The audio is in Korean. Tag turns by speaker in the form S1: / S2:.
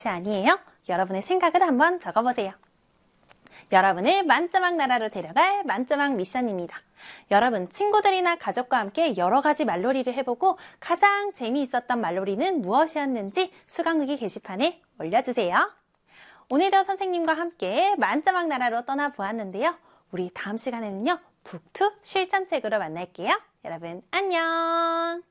S1: 아니에요? 여러분의 생각을 한번 적어보세요. 여러분을 만점왕 나라로 데려갈 만점왕 미션입니다. 여러분, 친구들이나 가족과 함께 여러 가지 말놀이를 해보고 가장 재미있었던 말놀이는 무엇이었는지 수강후기 게시판에 올려주세요. 오늘도 선생님과 함께 만점왕 나라로 떠나보았는데요. 우리 다음 시간에는요, 북투 실전책으로 만날게요. 여러분, 안녕!